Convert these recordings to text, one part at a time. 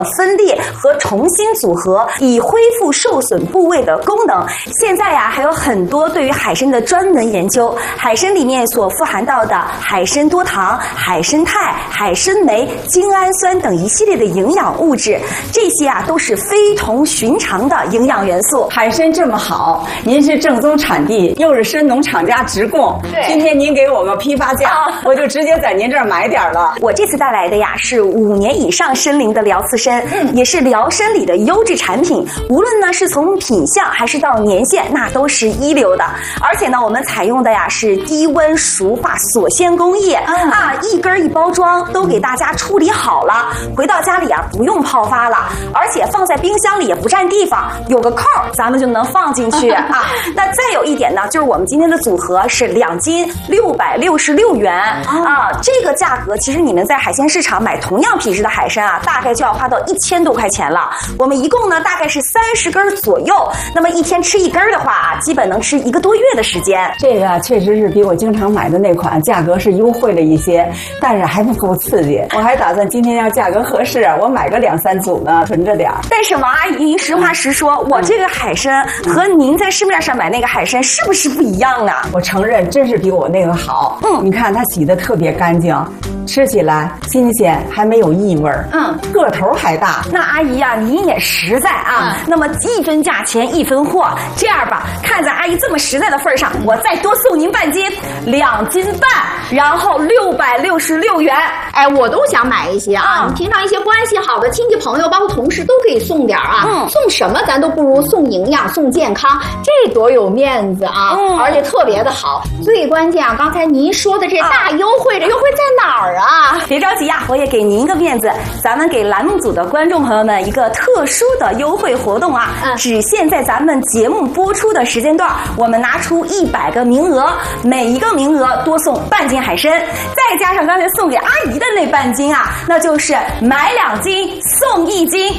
分裂和重新组合，以恢复受损部位的功能。现在呀，还有很多对于海参的专门研究。海参里面所富含到的海参多糖、海参肽、海参酶、精氨酸等一系列的营养物质，这些啊都是非同寻常的营养元素。 海参这么好，您是正宗产地，又是参农厂家直供。今天您给我个批发价，我就直接在您这儿买点了。 我这次带来的呀是5年以上参龄的辽刺参，也是辽参里的优质产品。无论呢是从品相还是到年限，那都是一流的。而且呢，我们采用的呀是低温熟化锁鲜工艺一根一包装都给大家处理好了，回到家里啊不用泡发了，而且放在冰箱里也不占地方，有个扣咱们就能放进去啊。那再有一点呢，就是我们今天的组合是2斤666元这个价格其实你们在海鲜市场买同样品质的海参啊，大概就要花到1000多块钱了。我们一共呢大概是30根左右，那么一天吃1根的话啊，基本能吃1个多月的时间。 这个确实是比我经常买的那款价格是优惠了一些，但是还不够刺激。我还打算今天要价格合适，我买个2、3组呢，囤着点儿。 但是王阿姨，您实话实说，我这个海参和您在市面上买那个海参是不是不一样啊？ 我承认，真是比我那个好。你看它洗得特别干净，吃起来新鲜，还没有异味儿。个头还大。 那阿姨呀，您也实在啊。那么1分价钱1分货，这样吧，看在阿姨这么实在的份上，我再多送您半斤，2斤半，然后666元。 哎，我都想买一些啊！你平常一些关系好的亲戚朋友，包括同事都可以送点啊。送什么咱都不如送营养、送健康，这多有面子啊！而且特别的好。最关键啊，刚才您说的这大优惠，这优惠在哪儿啊？ 别着急呀，我也给您一个面子，咱们给栏目组的观众朋友们一个特殊的优惠活动啊！只限在咱们节目播出的时间段，我们拿出100个名额，每一个名额多送半斤海参，再加上刚才送给阿姨的那半斤啊，那就是买2斤送1斤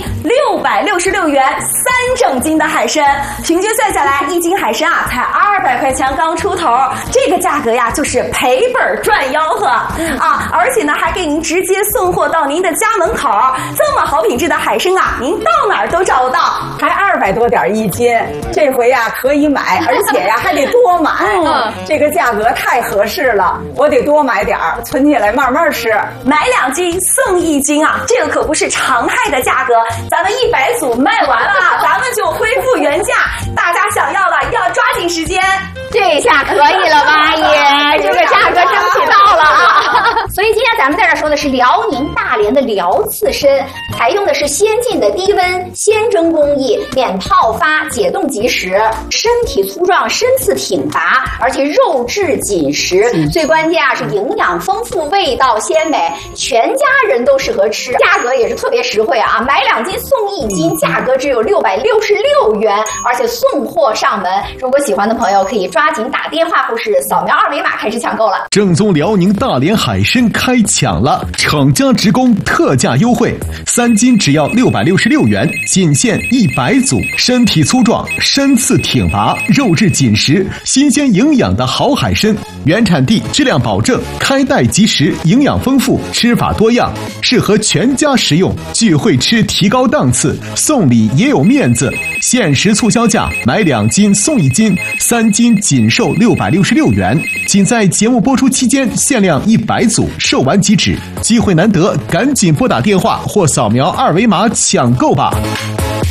，666元3整斤的海参，平均算下来1斤海参啊才200块钱刚出头，这个价格呀就是赔本赚吆喝啊！而且呢还给您直接送货到您的家门口，这么好品质的海参啊，您到哪儿都找不到， 还200多点1斤，这回呀可以买，而且呀还得多买，这个价格太合适了，我得多买点儿，存起来慢慢吃。 买2斤送1斤啊，这个可不是常态的价格，咱们100组卖完了，咱们就恢复原价，大家想要的要抓紧时间。 这下可以了吧，阿姨？这个价格争取到了啊！所以今天咱们在这说的是辽宁大连的辽刺参，采用的是先进的低温鲜蒸工艺，免泡发，解冻即食，身体粗壮，身次挺拔，而且肉质紧实，最关键啊是营养丰富，味道鲜美，全家人都适合吃，价格也是特别实惠啊！买2斤送1斤，价格只有666元，而且送货上门。如果喜欢的朋友可以抓紧打电话或是扫描2维码开始抢购了。 正宗辽宁大连海参开抢了，厂家直供特价优惠，3斤只要666元，仅限100组，身体粗壮，身次挺拔，肉质紧实，新鲜营养的好海参，原产地，质量保证，开袋即食，营养丰富，吃法多样，适合全家食用，聚会吃提高档次，送礼也有面子。限时促销价，买2斤送1斤，3斤仅售666元，仅在节目播出期间限量100组，售完即止，机会难得，赶紧拨打电话或扫描2维码抢购吧。